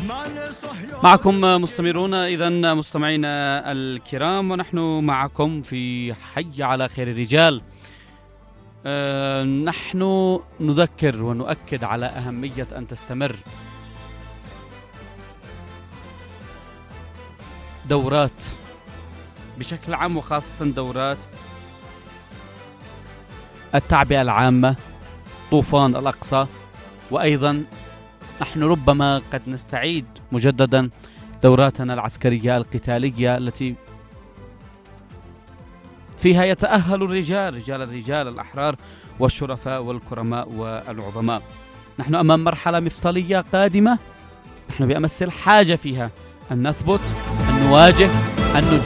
معكم مستمرون إذن مستمعينا الكرام، ونحن معكم في حي على خير الرجال. نحن نذكر ونؤكد على أهمية أن تستمر دورات بشكل عام، وخاصة دورات التعبئة العامة، طوفان الأقصى، وأيضا نحن ربما قد نستعيد مجددا دوراتنا العسكرية القتالية التي فيها يتأهل الرجال الأحرار والشرفاء والكرماء والعظماء. نحن أمام مرحلة مفصلية قادمة، نحن بأمس الحاجة فيها أن نثبت، أن نواجه، أن